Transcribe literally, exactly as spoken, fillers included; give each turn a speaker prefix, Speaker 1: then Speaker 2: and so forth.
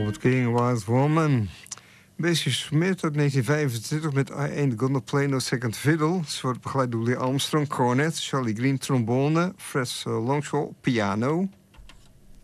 Speaker 1: Albert King, Wild Woman. Bessie Smith uit negentien vijfentwintig met I Ain't Gonna Play No Second Fiddle. Ze wordt begeleid door Lee Armstrong, cornet, Charlie Green, trombone, Fred uh, Longshaw, piano.